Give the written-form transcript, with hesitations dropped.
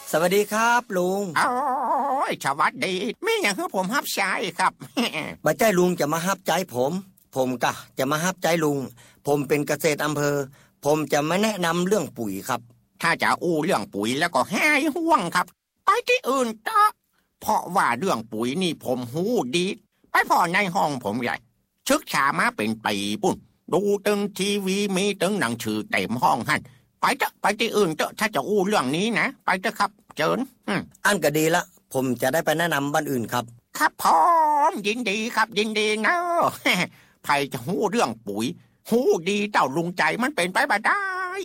สวัสดีครับลุงโอ้ยสวัสดีมีอย่างคือผมรับใช้ครับบ่ใจลุงจะมาฮับใจผมกะจะมาฮับใจลุงผมเป็นเกษตรอำเภอผมจะมาแนะนำเรื่องปุ๋ยครับถ้าจะอู้เรื่องปุ๋ยแล้วก็ให้ห่วงครับไปที่อื่นเถอะเพราะว่าเรื่องปุ๋ยนี่ผมหูดีไปพอในห้องผมใหญ่ศึกษามาเป็นปีปุ่นดูตึงทีวีมีตึงหนังสือเต็มห้องหั่นไปเถอะไปที่อื่นเถอะถ้าจะอู้เรื่องนี้นะไปเถอะครับเจิญอันก็ดีละผมจะได้ไปแนะนำบ้านอื่นครับครับพร้อมยินดีครับยินดีนะ ไผจะหู้เรื่องปุ๋ยหู้ดีเจ้าลุงใจมันเป็นไปบ่ได้